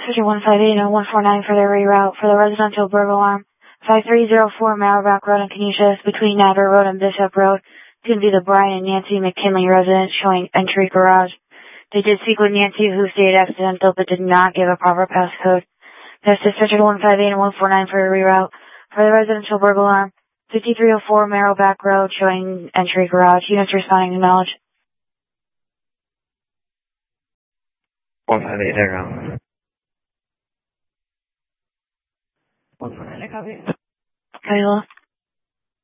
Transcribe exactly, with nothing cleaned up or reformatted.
District one five eight and one four nine for the reroute for the residential burglar alarm. five three zero four Marrowback Road in Canisius between Natter Road and Bishop Road. It's going to be the Brian and Nancy McKinley residence showing entry garage. They did speak with Nancy, who stated accidental but did not give a proper passcode. That's District one five eight and one four nine for the reroute for the residential burglar alarm. fifty-three oh four Marrowback Road showing entry garage. Units responding to knowledge. one five eight, there go. one four nine, I copy. Copy.